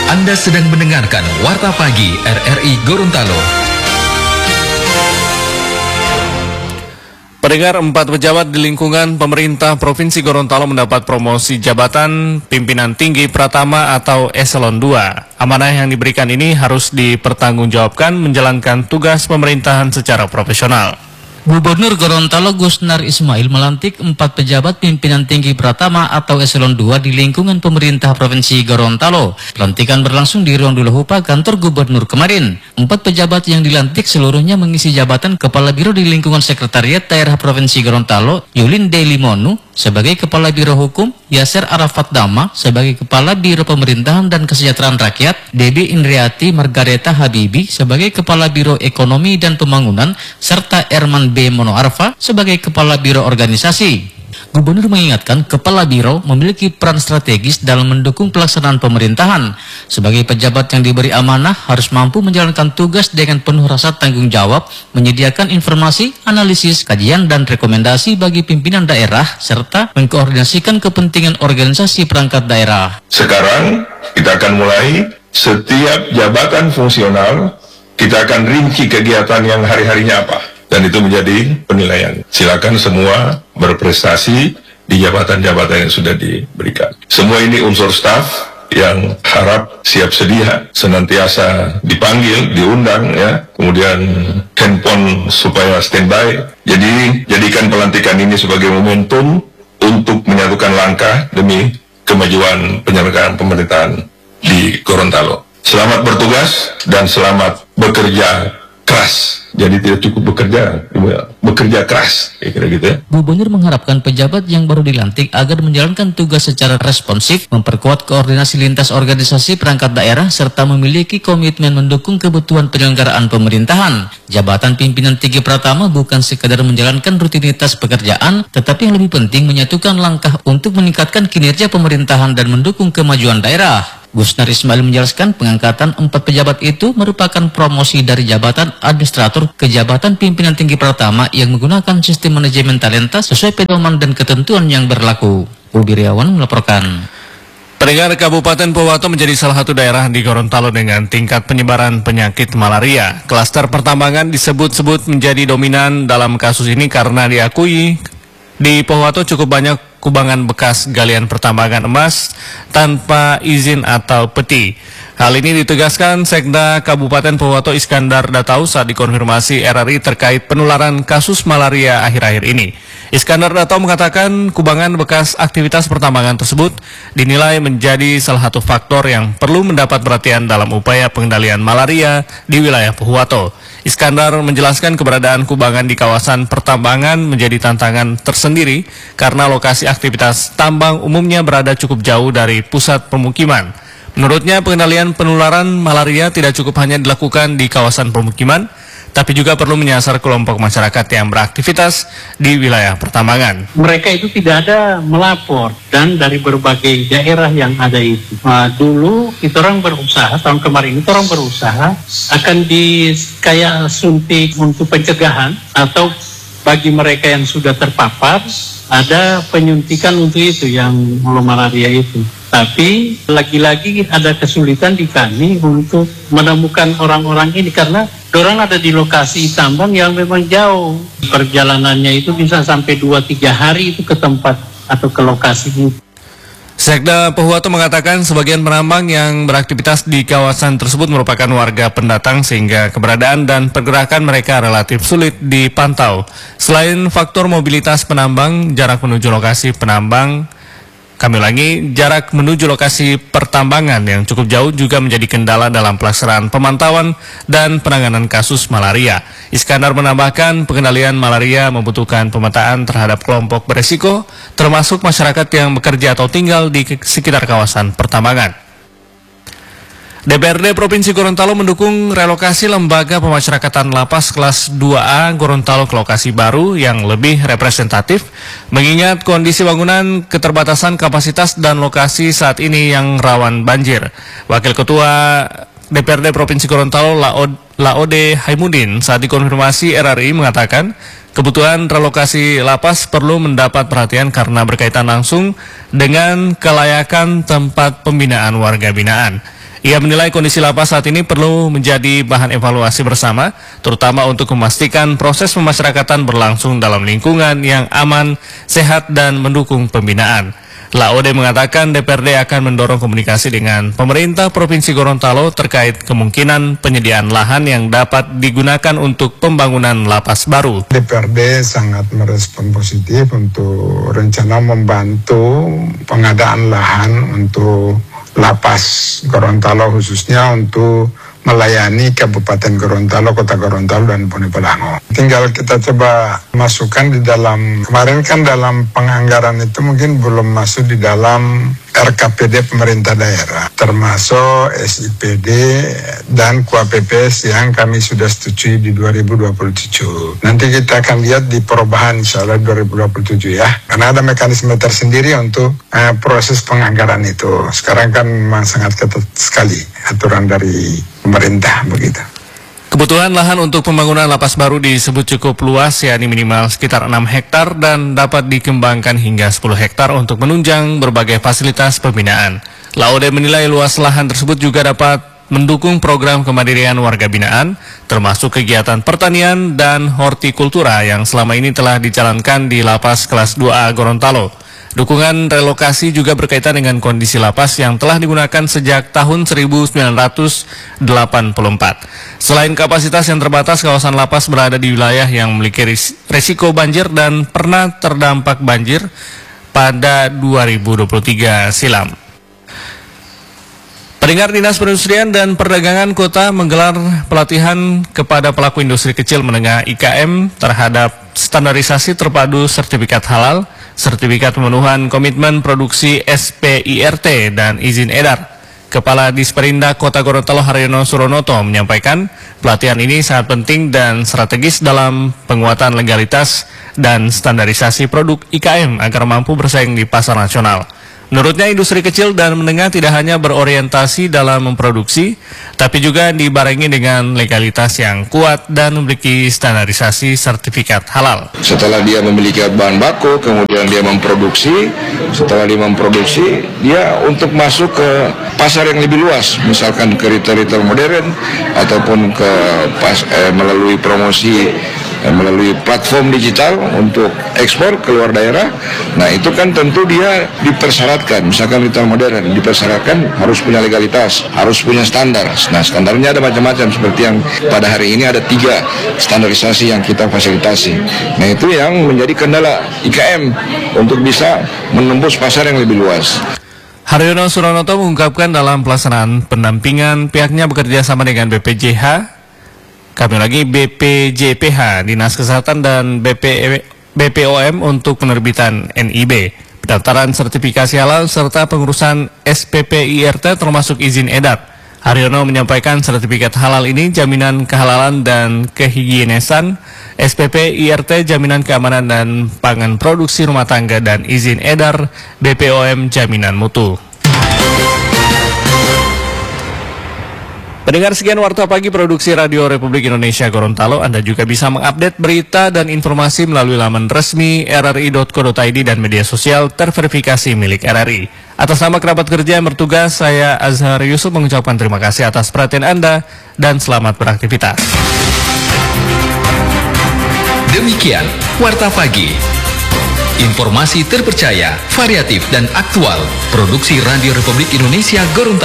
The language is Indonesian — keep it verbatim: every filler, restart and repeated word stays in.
Anda sedang mendengarkan Warta Pagi R R I Gorontalo. Pendengar, empat pejabat di lingkungan pemerintah Provinsi Gorontalo mendapat promosi jabatan pimpinan tinggi Pratama atau Eselon dua. Amanah yang diberikan ini harus dipertanggungjawabkan menjalankan tugas pemerintahan secara profesional. Gubernur Gorontalo Gusnar Ismail melantik empat pejabat pimpinan tinggi Pratama atau Eselon dua di lingkungan pemerintah Provinsi Gorontalo. Pelantikan berlangsung di Ruang Dulahupa kantor gubernur kemarin. Empat pejabat yang dilantik seluruhnya mengisi jabatan Kepala Biro di lingkungan Sekretariat Daerah Provinsi Gorontalo, Yulin Delimonu sebagai Kepala Biro Hukum, Yaser Arafat Dama sebagai Kepala Biro Pemerintahan dan Kesejahteraan Rakyat, Debbie Indriati Margareta Habibi sebagai Kepala Biro Ekonomi dan Pembangunan, serta Erman B. Monoarfa sebagai Kepala Biro Organisasi. Gubernur mengingatkan Kepala Biro memiliki peran strategis dalam mendukung pelaksanaan pemerintahan. Sebagai pejabat yang diberi amanah harus mampu menjalankan tugas dengan penuh rasa tanggung jawab, menyediakan informasi, analisis, kajian, dan rekomendasi bagi pimpinan daerah, serta mengkoordinasikan kepentingan organisasi perangkat daerah. Sekarang kita akan mulai setiap jabatan fungsional, kita akan rinci kegiatan yang hari-harinya apa. Dan itu menjadi penilaian. Silakan semua berprestasi di jabatan-jabatan yang sudah diberikan. Semua ini unsur staf yang harap siap sedia, senantiasa dipanggil, diundang, ya. Kemudian handphone supaya standby. Jadi jadikan pelantikan ini sebagai momentum untuk menyatukan langkah demi kemajuan penyelenggaraan pemerintahan di Gorontalo. Selamat bertugas dan selamat bekerja keras. Jadi tidak cukup bekerja, bekerja keras, kira-kira gitu ya. Gubernur mengharapkan pejabat yang baru dilantik agar menjalankan tugas secara responsif, memperkuat koordinasi lintas organisasi perangkat daerah, serta memiliki komitmen mendukung kebutuhan penyelenggaraan pemerintahan. Jabatan pimpinan tinggi Pratama bukan sekadar menjalankan rutinitas pekerjaan, tetapi yang lebih penting menyatukan langkah untuk meningkatkan kinerja pemerintahan dan mendukung kemajuan daerah. Gusnar Ismail menjelaskan pengangkatan empat pejabat itu merupakan promosi dari jabatan administrator ke jabatan pimpinan tinggi Pratama yang menggunakan sistem manajemen talenta sesuai pedoman dan ketentuan yang berlaku. Bobi Riawan melaporkan. Pendengar, Kabupaten Pohuwato menjadi salah satu daerah di Gorontalo dengan tingkat penyebaran penyakit malaria. Klaster pertambangan disebut-sebut menjadi dominan dalam kasus ini karena diakui di Pohuwato cukup banyak kubangan bekas galian pertambangan emas tanpa izin atau peti. Hal ini ditegaskan Sekda Kabupaten Pohuwato Iskandar Datau saat dikonfirmasi R R I terkait penularan kasus malaria akhir-akhir ini. Iskandar Datau mengatakan kubangan bekas aktivitas pertambangan tersebut dinilai menjadi salah satu faktor yang perlu mendapat perhatian dalam upaya pengendalian malaria di wilayah Pohuwato. Iskandar menjelaskan keberadaan kubangan di kawasan pertambangan menjadi tantangan tersendiri karena lokasi aktivitas tambang umumnya berada cukup jauh dari pusat pemukiman. Menurutnya, pengendalian penularan malaria tidak cukup hanya dilakukan di kawasan pemukiman, tapi juga perlu menyasar kelompok masyarakat yang beraktivitas di wilayah pertambangan. Mereka itu tidak ada melapor, dan dari berbagai daerah yang ada itu. Nah, dulu kita orang berusaha, tahun kemarin kita orang berusaha akan di kayak suntik untuk pencegahan, atau bagi mereka yang sudah terpapar ada penyuntikan untuk itu yang malaria itu. Tapi lagi-lagi ada kesulitan di kami untuk menemukan orang-orang ini karena orang ada di lokasi tambang yang memang jauh. Perjalanannya itu bisa sampai dua tiga hari itu ke tempat atau ke lokasi itu. Sekda Pohuwato mengatakan sebagian penambang yang beraktivitas di kawasan tersebut merupakan warga pendatang sehingga keberadaan dan pergerakan mereka relatif sulit dipantau. Selain faktor mobilitas penambang, jarak menuju lokasi penambang Kami ulangi, jarak menuju lokasi pertambangan yang cukup jauh juga menjadi kendala dalam pelaksanaan pemantauan dan penanganan kasus malaria. Iskandar menambahkan, pengendalian malaria membutuhkan pemetaan terhadap kelompok beresiko, termasuk masyarakat yang bekerja atau tinggal di sekitar kawasan pertambangan. D P R D Provinsi Gorontalo mendukung relokasi lembaga pemasyarakatan lapas kelas dua A Gorontalo ke lokasi baru yang lebih representatif, mengingat kondisi bangunan, keterbatasan kapasitas dan lokasi saat ini yang rawan banjir. Wakil Ketua D P R D Provinsi Gorontalo Laode Haimudin saat dikonfirmasi R R I mengatakan, kebutuhan relokasi lapas perlu mendapat perhatian karena berkaitan langsung dengan kelayakan tempat pembinaan warga binaan. Ia menilai kondisi lapas saat ini perlu menjadi bahan evaluasi bersama, terutama untuk memastikan proses pemasyarakatan berlangsung dalam lingkungan yang aman, sehat, dan mendukung pembinaan. Laode mengatakan D P R D akan mendorong komunikasi dengan pemerintah Provinsi Gorontalo terkait kemungkinan penyediaan lahan yang dapat digunakan untuk pembangunan lapas baru. D P R D sangat merespon positif untuk rencana membantu pengadaan lahan untuk lapas Gorontalo, khususnya untuk melayani Kabupaten Gorontalo, Kota Gorontalo, dan Bone Bolango. Tinggal kita coba masukkan di dalam, kemarin kan dalam penganggaran itu mungkin belum masuk di dalam R K P D pemerintah daerah, termasuk S I P D dan K U A P P S yang kami sudah setujui di dua ribu dua puluh tujuh. Nanti kita akan lihat di perubahan insya Allah dua ribu dua puluh tujuh ya, karena ada mekanisme tersendiri untuk uh, proses penganggaran itu. Sekarang kan memang sangat ketat sekali aturan dari pemerintah begitu. Kebutuhan lahan untuk pembangunan lapas baru disebut cukup luas, yakni minimal sekitar enam hektar dan dapat dikembangkan hingga sepuluh hektar untuk menunjang berbagai fasilitas pembinaan. Laode menilai luas lahan tersebut juga dapat mendukung program kemandirian warga binaan, termasuk kegiatan pertanian dan hortikultura yang selama ini telah dijalankan di lapas kelas dua A Gorontalo. Dukungan relokasi juga berkaitan dengan kondisi lapas yang telah digunakan sejak tahun seribu sembilan ratus delapan puluh empat. Selain kapasitas yang terbatas, kawasan lapas berada di wilayah yang memiliki resiko banjir dan pernah terdampak banjir pada dua ribu dua puluh tiga silam. Pendengar, Dinas Perindustrian dan Perdagangan Kota menggelar pelatihan kepada pelaku industri kecil menengah I K M terhadap standarisasi terpadu sertifikat halal, sertifikat pemenuhan komitmen produksi S P I R T, dan izin edar. Kepala Disperindak Kota Gorontalo Haryono Suronoto menyampaikan pelatihan ini sangat penting dan strategis dalam penguatan legalitas dan standarisasi produk I K M agar mampu bersaing di pasar nasional. Menurutnya, industri kecil dan menengah tidak hanya berorientasi dalam memproduksi, tapi juga dibarengi dengan legalitas yang kuat dan memiliki standarisasi sertifikat halal. Setelah dia memiliki bahan baku, kemudian dia memproduksi, setelah dia memproduksi, dia untuk masuk ke pasar yang lebih luas, misalkan ke retail-retail modern, ataupun ke pas, eh, melalui promosi melalui platform digital untuk ekspor ke luar daerah. Nah, itu kan tentu dia dipersyaratkan, misalkan retail modern dipersyaratkan harus punya legalitas, harus punya standar. Nah, standarnya ada macam-macam, seperti yang pada hari ini ada tiga standarisasi yang kita fasilitasi. Nah, itu yang menjadi kendala I K M untuk bisa menembus pasar yang lebih luas. Haryono Suronoto mengungkapkan dalam pelaksanaan pendampingan pihaknya bekerja sama dengan B P J H, kami lagi B P J P H, Dinas Kesehatan, dan B P O M untuk penerbitan N I B, pendaftaran sertifikasi halal, serta pengurusan S P P I R T termasuk izin edar. Haryono menyampaikan sertifikat halal ini jaminan kehalalan dan kehigienisan, S P P I R T jaminan keamanan dan pangan produksi rumah tangga, dan izin edar B P O M jaminan mutu. Pendengar, sekian Warta Pagi Produksi Radio Republik Indonesia Gorontalo. Anda juga bisa mengupdate berita dan informasi melalui laman resmi r r i dot co dot i d dan media sosial terverifikasi milik R R I. Atas nama kerabat kerja yang bertugas, saya Azhar Yusuf mengucapkan terima kasih atas perhatian Anda dan selamat beraktivitas. Demikian Warta Pagi. Informasi terpercaya, variatif, dan aktual. Produksi Radio Republik Indonesia Gorontalo.